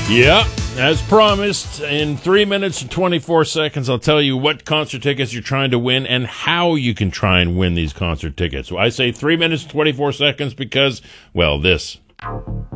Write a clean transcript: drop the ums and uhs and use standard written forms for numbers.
Yeah, as promised, in 3 minutes and 24 seconds, I'll tell you what concert tickets you're trying to win and how you can try and win these concert tickets. I say 3 minutes and 24 seconds because, well, this.